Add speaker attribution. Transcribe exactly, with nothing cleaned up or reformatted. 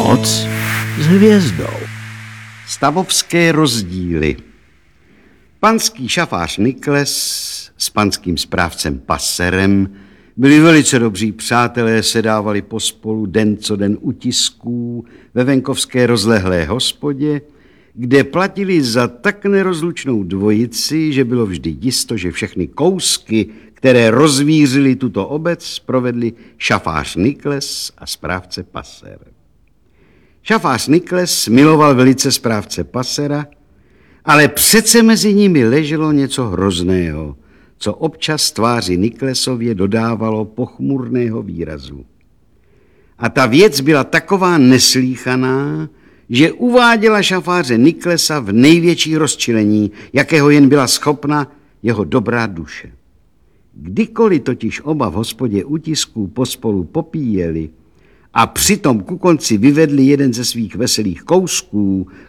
Speaker 1: Noc s hvězdou.
Speaker 2: Stavovské rozdíly. Panský šafář Nikles s panským správcem Passerem byli velice dobří přátelé, sedávali pospolu den co den u tisků ve venkovské rozlehlé hospodě, kde platili za tak nerozlučnou dvojici, že bylo vždy jisto, že všechny kousky, které rozvířily tuto obec, provedli šafář Nikles a správce Passer. Šafář Nikles miloval velice správce Passera, ale přece mezi nimi leželo něco hrozného, co občas tváři Niklesově dodávalo pochmurného výrazu. A ta věc byla taková neslíchaná, že uváděla šafáře Niklesa v největší rozčilení, jakého jen byla schopna jeho dobrá duše. Kdykoliv totiž oba v hospodě utisků pospolu popíjeli a přitom ku konci vyvedli jeden ze svých veselých kousků,